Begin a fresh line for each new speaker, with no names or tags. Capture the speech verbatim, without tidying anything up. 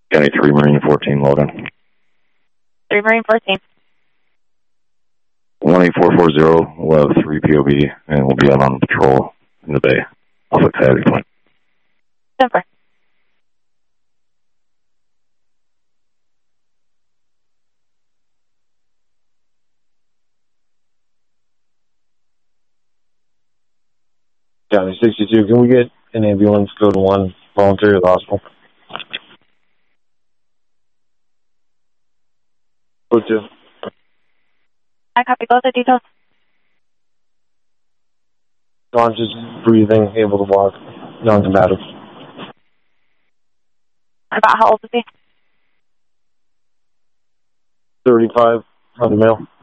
County three, Marine fourteen, loading.
three, Marine fourteen.
one eight four four zero, we'll have three P O B, and we'll be out on patrol in the bay, off at Coyote Point.
Denver.
County sixty-two, can we get an ambulance, code one, voluntary to the hospital? Code two.
I copy both the details.
Conscious, breathing, able to walk, non-combative.
About how old is he?
thirty-five, on the male.